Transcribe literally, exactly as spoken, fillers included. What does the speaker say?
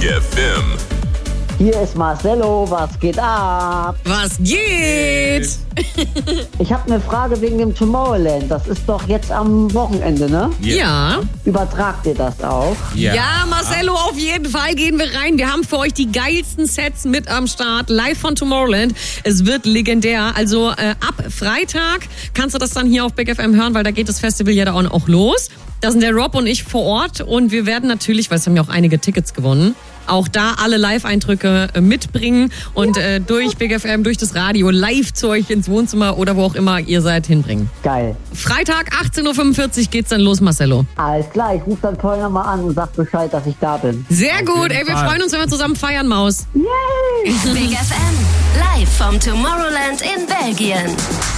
F M. Hier ist Marcello, was geht ab? Was geht? Ich habe eine Frage wegen dem Tomorrowland. Das ist doch jetzt am Wochenende, ne? Ja. Übertragt ihr das auch? Ja. Ja, Marcello, auf jeden Fall gehen wir rein. Wir haben für euch die geilsten Sets mit am Start, live von Tomorrowland. Es wird legendär. Also äh, ab Freitag kannst du das dann hier auf Big F M hören, weil da geht das Festival ja da auch los. Da sind der Rob und ich vor Ort und wir werden natürlich, weil es haben ja auch einige Tickets gewonnen, auch da alle Live-Eindrücke mitbringen und äh, durch Big F M, durch das Radio live zu euch ins Wohnzimmer oder wo auch immer ihr seid hinbringen. Geil. Freitag achtzehn Uhr fünfundvierzig geht's dann los, Marcello. Alles klar, ich rufe dann vorher nochmal an und sag Bescheid, dass ich da bin. Sehr gut, ey, wir Fall. freuen uns, wenn wir zusammen feiern, Maus. Yay! Big F M, live vom Tomorrowland in Belgien.